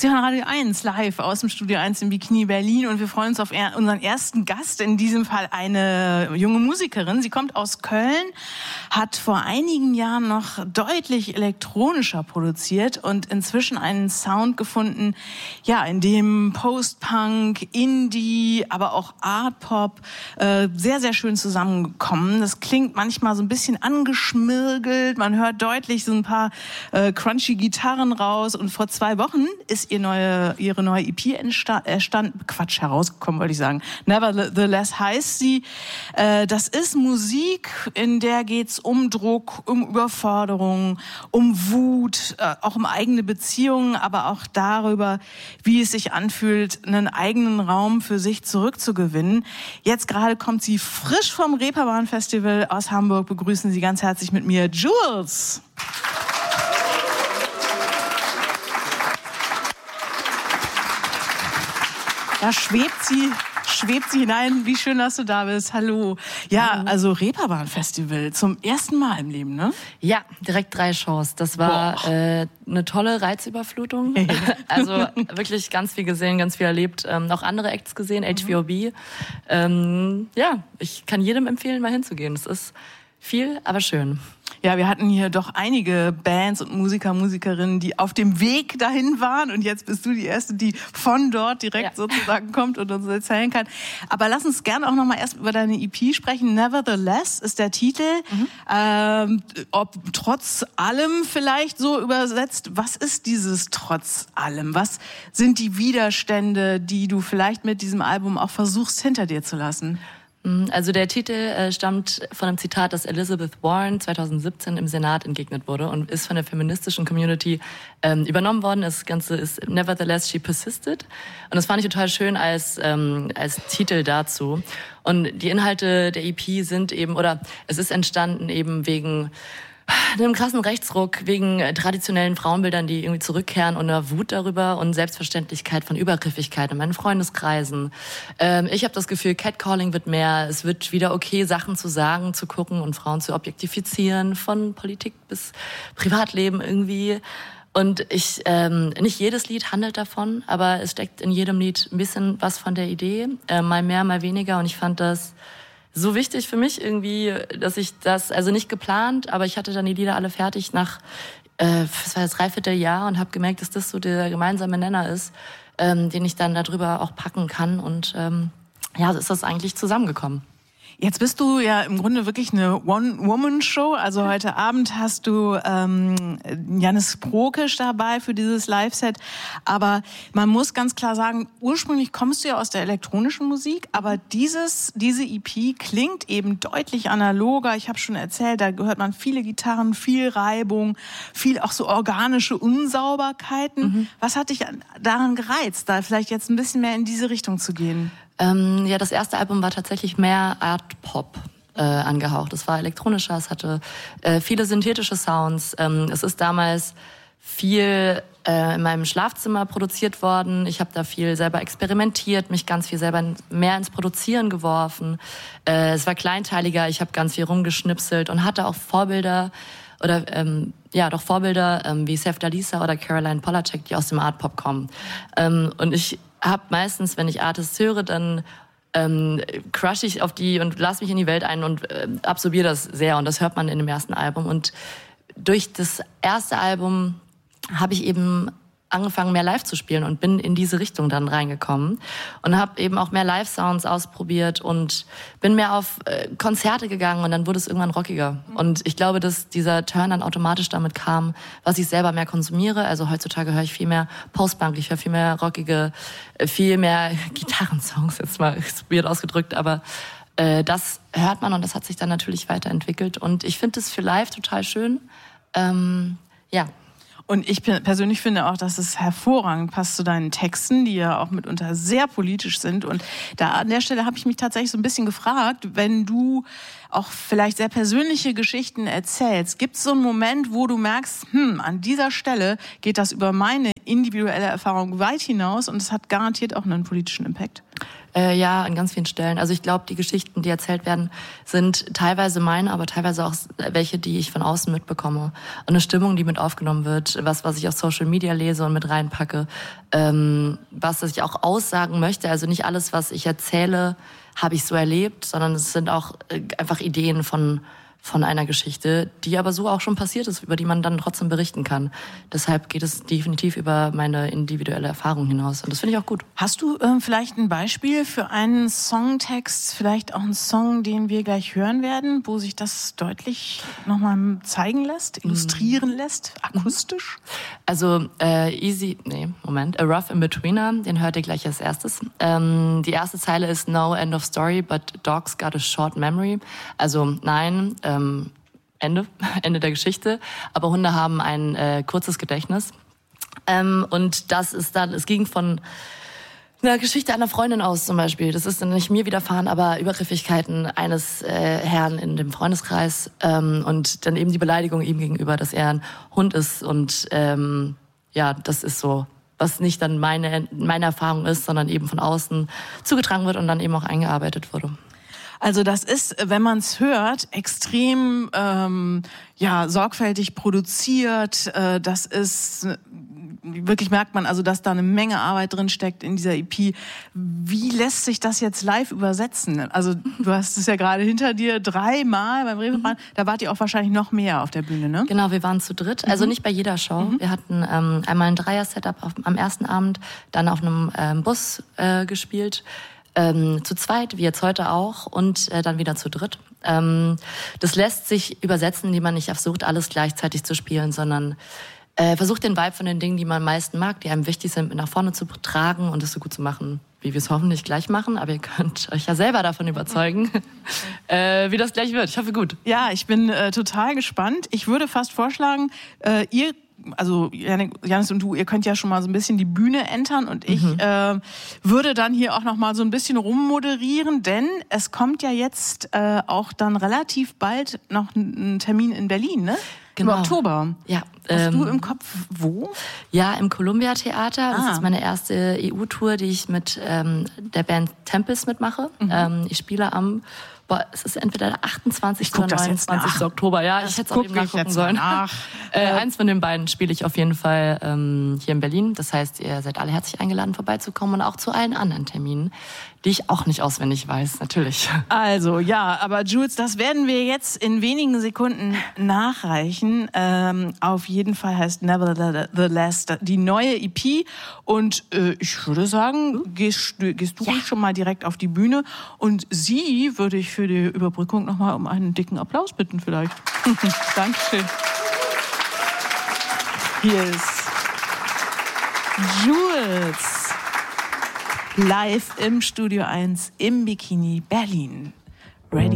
Sie hören Radio 1 live aus dem Studio 1 im Bikini Berlin und wir freuen uns auf unseren ersten Gast, in diesem Fall eine junge Musikerin. Sie kommt aus Köln, hat vor einigen Jahren noch deutlich elektronischer produziert und inzwischen einen Sound gefunden, ja, in dem Post-Punk, Indie, aber auch Art-Pop sehr, sehr schön zusammenkommen. Das klingt manchmal so ein bisschen angeschmirgelt, man hört deutlich so ein paar crunchy Gitarren raus und vor 2 Wochen ist ihre neue EP herausgekommen, wollte ich sagen. Nevertheless heißt sie. Das ist Musik, in der geht's um Druck, um Überforderung, um Wut, auch um eigene Beziehungen, aber auch darüber, wie es sich anfühlt, einen eigenen Raum für sich zurückzugewinnen. Jetzt gerade kommt sie frisch vom Reeperbahn-Festival aus Hamburg. Begrüßen Sie ganz herzlich mit mir Jules. Da schwebt sie hinein. Wie schön, dass du da bist. Hallo. Ja, also Reeperbahn-Festival zum ersten Mal im Leben, ne? Ja, direkt 3 Shows. Das war eine tolle Reizüberflutung. Also wirklich ganz viel gesehen, ganz viel erlebt. Auch andere Acts gesehen, HVOB. Ja, ich kann jedem empfehlen, mal hinzugehen. Es ist viel, aber schön. Ja, wir hatten hier doch einige Bands und Musikerinnen, die auf dem Weg dahin waren. Und jetzt bist du die Erste, die von dort direkt sozusagen kommt und uns erzählen kann. Aber lass uns gerne auch noch mal erst über deine EP sprechen. Nevertheless ist der Titel. Ob trotz allem vielleicht so übersetzt. Was ist dieses trotz allem? Was sind die Widerstände, die du vielleicht mit diesem Album auch versuchst, hinter dir zu lassen? Also der Titel stammt von einem Zitat, das Elizabeth Warren 2017 im Senat entgegnet wurde und ist von der feministischen Community übernommen worden. Das Ganze ist Nevertheless, she persisted. Und das fand ich total schön als Titel dazu. Und die Inhalte der EP sind eben, oder es ist entstanden eben wegen einem krassen Rechtsruck, wegen traditionellen Frauenbildern, die irgendwie zurückkehren und einer Wut darüber und Selbstverständlichkeit von Übergriffigkeit in meinen Freundeskreisen. Ich habe das Gefühl, Catcalling wird mehr. Es wird wieder okay, Sachen zu sagen, zu gucken und Frauen zu objektifizieren, von Politik bis Privatleben irgendwie. Und nicht jedes Lied handelt davon, aber es steckt in jedem Lied ein bisschen was von der Idee, mal mehr, mal weniger. Und ich fand das so wichtig für mich irgendwie, dass ich das, also nicht geplant, aber ich hatte dann die Lieder alle fertig nach, das war das Dreivierteljahr und habe gemerkt, dass das so der gemeinsame Nenner ist, den ich dann darüber auch packen kann und so ist das eigentlich zusammengekommen. Jetzt bist du ja im Grunde wirklich eine One-Woman-Show. Also heute Abend hast du Jannis Prokisch dabei für dieses Live-Set. Aber man muss ganz klar sagen, ursprünglich kommst du ja aus der elektronischen Musik, aber diese EP klingt eben deutlich analoger. Ich habe schon erzählt, da hört man viele Gitarren, viel Reibung, viel auch so organische Unsauberkeiten. Was hat dich daran gereizt, da vielleicht jetzt ein bisschen mehr in diese Richtung zu gehen? Das erste Album war tatsächlich mehr Art-Pop angehaucht. Es war elektronischer, es hatte viele synthetische Sounds. Es ist damals viel in meinem Schlafzimmer produziert worden. Ich habe da viel selber experimentiert, mich ganz viel selber mehr ins Produzieren geworfen. Es war kleinteiliger, ich habe ganz viel rumgeschnipselt und hatte auch Vorbilder wie Sef Dalisa oder Caroline Polachek, die aus dem Art-Pop kommen. Und ich habe meistens, wenn ich Artists höre, dann crush ich auf die und lass mich in die Welt ein und absorbiere das sehr. Und das hört man in dem ersten Album. Und durch das erste Album habe ich eben angefangen, mehr live zu spielen und bin in diese Richtung dann reingekommen und habe eben auch mehr Live-Sounds ausprobiert und bin mehr auf Konzerte gegangen und dann wurde es irgendwann rockiger. Und ich glaube, dass dieser Turn dann automatisch damit kam, was ich selber mehr konsumiere. Also heutzutage höre ich viel mehr Post-Punk, ich höre viel mehr rockige, viel mehr Gitarrensongs, jetzt mal weird ausgedrückt, aber das hört man und das hat sich dann natürlich weiterentwickelt und ich finde es für live total schön. Und ich persönlich finde auch, dass es hervorragend passt zu deinen Texten, die ja auch mitunter sehr politisch sind. Und da an der Stelle habe ich mich tatsächlich so ein bisschen gefragt, wenn du auch vielleicht sehr persönliche Geschichten erzählst, gibt es so einen Moment, wo du merkst, an dieser Stelle geht das über meine individuelle Erfahrung weit hinaus und es hat garantiert auch einen politischen Impact. Ja, an ganz vielen Stellen. Also ich glaube, die Geschichten, die erzählt werden, sind teilweise meine, aber teilweise auch welche, die ich von außen mitbekomme. Und eine Stimmung, die mit aufgenommen wird, was ich auf Social Media lese und mit reinpacke, was ich auch aussagen möchte. Also nicht alles, was ich erzähle, habe ich so erlebt, sondern es sind auch einfach Ideen von einer Geschichte, die aber so auch schon passiert ist, über die man dann trotzdem berichten kann. Deshalb geht es definitiv über meine individuelle Erfahrung hinaus. Und das finde ich auch gut. Hast du vielleicht ein Beispiel für einen Songtext, vielleicht auch einen Song, den wir gleich hören werden, wo sich das deutlich nochmal zeigen lässt, illustrieren lässt, akustisch? Also A Rough In-Betweener, den hört ihr gleich als erstes. Die erste Zeile ist No end of story, but dogs got a short memory. Also nein, Ende der Geschichte. Aber Hunde haben ein kurzes Gedächtnis. Und das ist dann, es ging von einer Geschichte einer Freundin aus zum Beispiel. Das ist dann nicht mir widerfahren, aber Übergriffigkeiten eines Herrn in dem Freundeskreis. Und dann eben die Beleidigung ihm gegenüber, dass er ein Hund ist. Und das ist so, was nicht dann meine Erfahrung ist, sondern eben von außen zugetragen wird und dann eben auch eingearbeitet wurde. Also das ist, wenn man es hört, extrem sorgfältig produziert. Das ist wirklich, merkt man, also dass da eine Menge Arbeit drin steckt in dieser EP. Wie lässt sich das jetzt live übersetzen? Also du hast es ja gerade hinter dir 3-mal beim Reeperbahn. Da wart ihr auch wahrscheinlich noch mehr auf der Bühne, ne? Genau, wir waren zu dritt. Also nicht bei jeder Show. Wir hatten einmal ein Dreier-Setup am ersten Abend, dann auf einem Bus gespielt. Zu zweit, wie jetzt heute auch, und dann wieder zu dritt. Das lässt sich übersetzen, indem man nicht versucht, alles gleichzeitig zu spielen, sondern versucht den Vibe von den Dingen, die man am meisten mag, die einem wichtig sind, nach vorne zu tragen und es so gut zu machen, wie wir es hoffentlich gleich machen. Aber ihr könnt euch ja selber davon überzeugen, wie das gleich wird. Ich hoffe, gut. Ja, ich bin total gespannt. Ich würde fast vorschlagen, also Janis und du, ihr könnt ja schon mal so ein bisschen die Bühne entern und ich würde dann hier auch noch mal so ein bisschen rummoderieren, denn es kommt ja jetzt auch dann relativ bald noch ein Termin in Berlin, ne? Genau. Im Oktober. Ja. Hast du im Kopf wo? Ja, im Columbia Theater. Das ist meine erste EU-Tour, die ich mit der Band Tempest mitmache. Ich spiele es ist entweder der 28. oder 29. Oktober. Ja, ich hätte es auch eben nachgucken sollen. Eins von den beiden spiele ich auf jeden Fall hier in Berlin. Das heißt, ihr seid alle herzlich eingeladen, vorbeizukommen und auch zu allen anderen Terminen, die ich auch nicht auswendig weiß, natürlich. Also, ja, aber Jules, das werden wir jetzt in wenigen Sekunden nachreichen. Auf jeden Fall heißt Nevertheless die neue EP. Und ich würde sagen, gehst du schon mal direkt auf die Bühne. Und sie würde ich für die Überbrückung nochmal um einen dicken Applaus bitten vielleicht. Dankeschön. Hier ist Jules. Live im Studio 1 im Bikini Berlin. Ready?